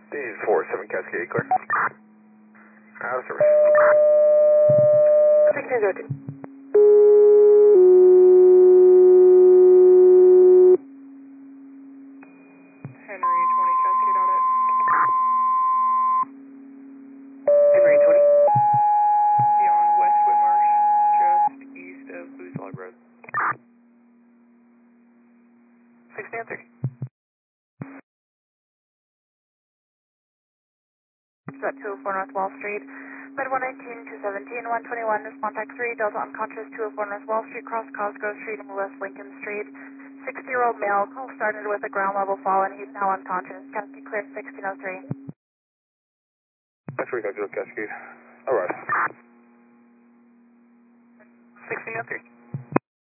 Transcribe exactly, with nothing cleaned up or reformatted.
D four seven Cascade, clear. Out of service. sixteen zero two. Henry twenty Cascade out at. Henry twenty. Beyond West Whitmarsh, just east of Booth Log Road. sixteen three. At two oh four North Wall Street. Med one nineteen, two seventeen, one twenty-one, response X three, Delta unconscious, two oh four North Wall Street, cross Cosgrove Street and West Lincoln Street. sixty-year-old male, call started with a ground level fall and he's now unconscious. Cascade clear, sixteen oh three. That's Rico, Cascade. Alright. sixteen oh three.